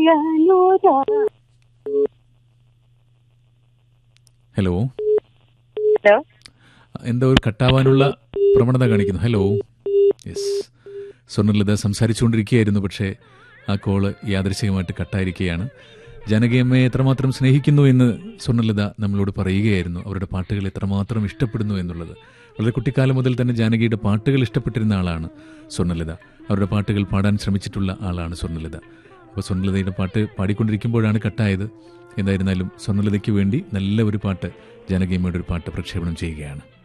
Hello, hello, എന്താ ഒരു കട്ടാവാനുള്ള പ്രവണത കാണിക്കുന്നു? Hello, yes. സ്വർണ്ണലത സംസാരിച്ചുകൊണ്ടിരിക്കുകയായിരുന്നു, പക്ഷേ ആ കോള് യാദൃശികമായിട്ട് കട്ടായിരിക്കുകയാണ്. ജാനകിയമ്മയെ എത്രമാത്രം സ്നേഹിക്കുന്നു എന്ന് സ്വർണ്ണലത നമ്മളോട് പറയുകയായിരുന്നു. അവരുടെ പാട്ടുകൾ എത്രമാത്രം ഇഷ്ടപ്പെടുന്നു എന്നുള്ളത്. വളരെ കുട്ടിക്കാലം മുതൽ തന്നെ ജാനകിയുടെ പാട്ടുകൾ ഇഷ്ടപ്പെട്ടിരുന്ന ആളാണ് സ്വർണ്ണലത. അവരുടെ പാട്ടുകൾ പാടാൻ ശ്രമിച്ചിട്ടുള്ള ആളാണ് സ്വർണ്ണലത. അപ്പോൾ സ്വർണ്ണലതയുടെ പാട്ട് പാടിക്കൊണ്ടിരിക്കുമ്പോഴാണ് കട്ടായത്. എന്തായിരുന്നാലും സ്വർണ്ണലതയ്ക്ക് വേണ്ടി നല്ല ഒരു പാട്ട്, ജാനകിയമ്മയുടെ ഒരു പാട്ട് പ്രക്ഷേപണം ചെയ്യുകയാണ്.